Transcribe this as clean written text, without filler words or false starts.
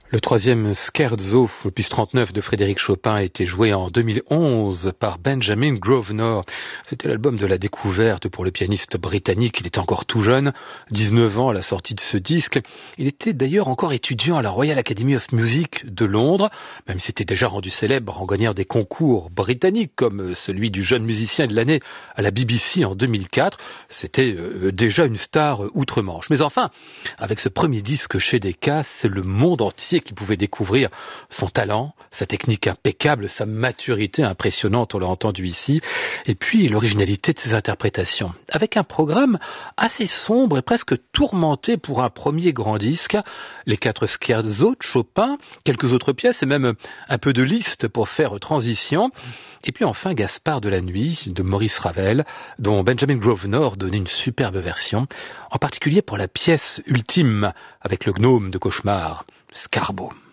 Le troisième scherzo, opus 39 de Frédéric Chopin, a été joué en 2011 par Benjamin Grosvenor. C'était l'album de la découverte pour le pianiste britannique. Il était encore tout jeune, 19 ans à la sortie de ce disque. Il était d'ailleurs encore étudiant à la Royal Academy of Music de Londres, même s'il s'était déjà rendu célèbre en gagnant des concours britanniques comme celui du jeune musicien de l'année à la BBC en 2004. C'était déjà une star outre-Manche. Mais enfin, avec ce premier disque chez Decca, c'est le monde entier qui pouvait découvrir son talent, sa technique impeccable, sa maturité impressionnante, on l'a entendu ici, et puis l'originalité de ses interprétations. Avec un programme assez sombre et presque tourmenté pour un premier grand disque, les 4 scherzos de Chopin, quelques autres pièces et même un peu de Liszt pour faire transition, et puis enfin Gaspard de la nuit de Maurice Ravel, dont Benjamin Grosvenor donnait une superbe version, en particulier pour la pièce ultime avec le gnome de cauchemar, Scarbo.